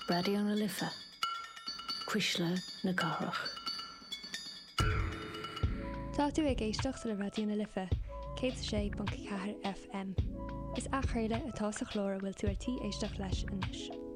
Radio na Lifa. Cuisle na Carach. Tá tú ag éisteach le Radio na Lifa, 106.4 FM. Is a chéile atá sa chlór bhfuil tú ar tí éisteach leis inis.